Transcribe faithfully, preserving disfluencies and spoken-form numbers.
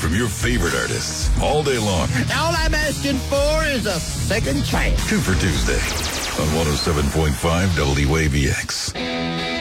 from your favorite artists all day long. All I'm asking for is a second chance. Two for Tuesday on one oh seven point five W A B X.